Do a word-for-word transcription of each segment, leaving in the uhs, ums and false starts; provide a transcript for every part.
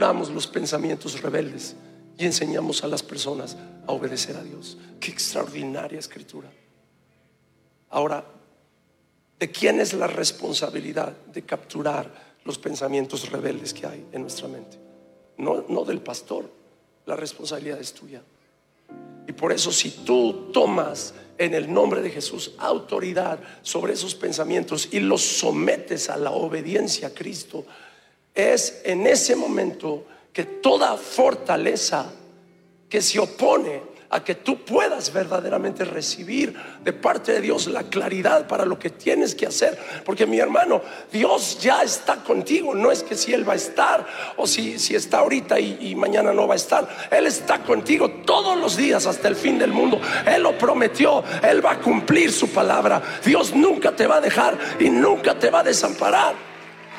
capturamos los pensamientos rebeldes y enseñamos a las personas a obedecer a Dios. Qué extraordinaria escritura. Ahora, ¿de quién es la responsabilidad de capturar los pensamientos rebeldes que hay en nuestra mente? No, no del pastor. La responsabilidad es tuya. Y por eso, si tú tomas en el nombre de Jesús autoridad sobre esos pensamientos y los sometes a la obediencia a Cristo, es en ese momento que toda fortaleza que se opone a que tú puedas verdaderamente recibir de parte de Dios la claridad para lo que tienes que hacer. Porque, mi hermano, Dios ya está contigo. No es que si Él va a estar o si, si está ahorita y, y mañana no va a estar. Él está contigo todos los días hasta el fin del mundo. Él lo prometió. Él va a cumplir su palabra. Dios nunca te va a dejar y nunca te va a desamparar.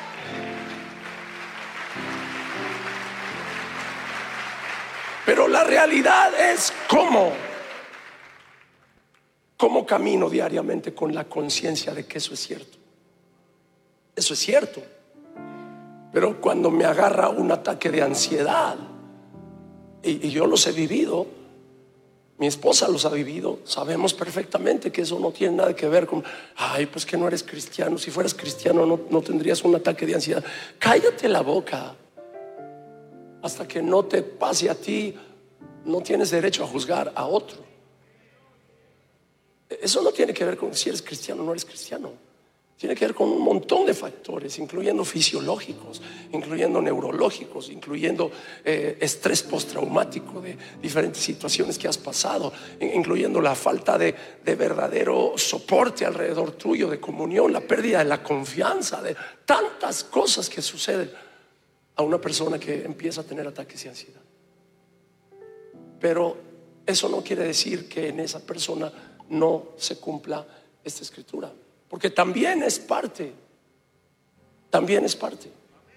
Pero la realidad es cómo, cómo camino diariamente con la conciencia de que eso es cierto. Eso es cierto. Pero cuando me agarra un ataque de ansiedad, y, y yo los he vivido, mi esposa los ha vivido, sabemos perfectamente que eso no tiene nada que ver con, ay, pues que no eres cristiano. Si fueras cristiano no, no tendrías un ataque de ansiedad. Cállate la boca. Hasta que no te pase a ti, no tienes derecho a juzgar a otro. Eso no tiene que ver con si eres cristiano o no eres cristiano. Tiene que ver con un montón de factores, incluyendo fisiológicos, incluyendo neurológicos, incluyendo eh, estrés postraumático de diferentes situaciones que has pasado, incluyendo la falta de, de verdadero soporte alrededor tuyo, de comunión, la pérdida de la confianza, de tantas cosas que suceden a una persona que empieza a tener ataques de ansiedad. Pero eso no quiere decir que en esa persona no se cumpla esta escritura, porque también es parte, también es parte.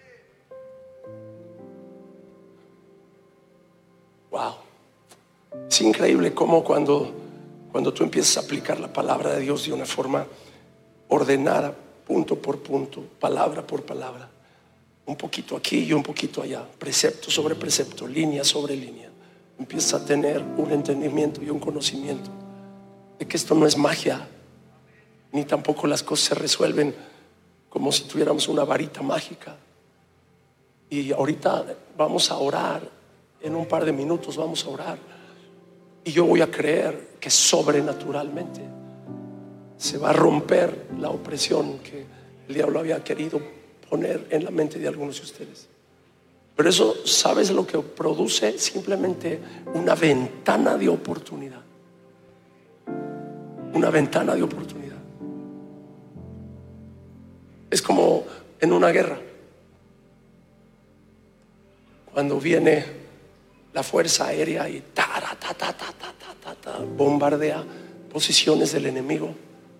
Wow, es increíble cómo cuando, cuando tú empiezas a aplicar la palabra de Dios de una forma ordenada, punto por punto, palabra por palabra, un poquito aquí y un poquito allá, precepto sobre precepto, línea sobre línea, empiezas a tener un entendimiento y un conocimiento de que esto no es magia, ni tampoco las cosas se resuelven como si tuviéramos una varita mágica. Y ahorita vamos a orar, en un par de minutos vamos a orar, y yo voy a creer que sobrenaturalmente se va a romper la opresión que el diablo había querido poner en la mente de algunos de ustedes. Pero eso, ¿sabes lo que produce? Simplemente una ventana de oportunidad. Una ventana de oportunidad. Es como en una guerra, cuando viene la fuerza aérea y ta, ta, ta, ta, ta, ta, ta, ta, bombardea posiciones del enemigo.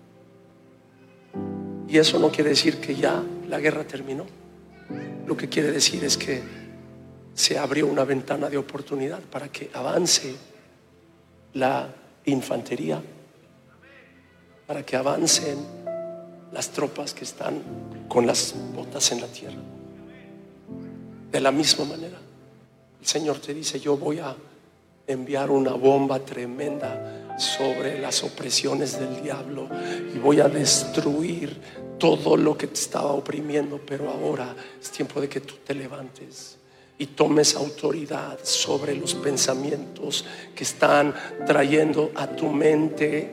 Y eso no quiere decir que ya la guerra terminó. Lo que quiere decir es que se abrió una ventana de oportunidad para que avance la infantería, para que avancen las tropas que están con las botas en la tierra. De la misma manera, el Señor te dice: yo voy a enviar una bomba tremenda sobre las opresiones del diablo y voy a destruir todo lo que te estaba oprimiendo. Pero ahora es tiempo de que tú te levantes y tomes autoridad sobre los pensamientos que están trayendo a tu mente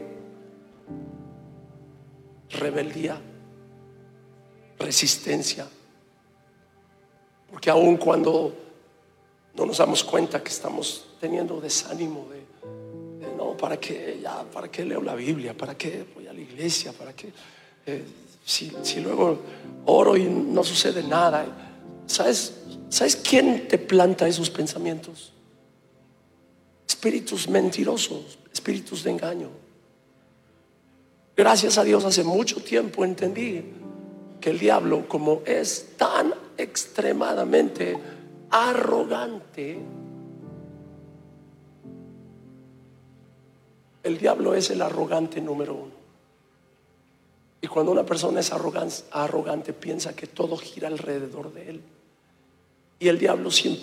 rebeldía, resistencia. Porque aun cuando no nos damos cuenta que estamos teniendo desánimo de, de no, ¿para qué ya? ¿Para qué leo la Biblia? ¿Para qué voy a la iglesia? ¿Para qué? Eh, si, si luego oro y no sucede nada. ¿Sabes? ¿Sabes quién te planta esos pensamientos? Espíritus mentirosos, espíritus de engaño. Gracias a Dios, hace mucho tiempo entendí que el diablo, como es tan extremadamente arrogante, el diablo es el arrogante número uno. Y cuando una persona es arrogante, arrogante piensa que todo gira alrededor de él. Y el diablo siempre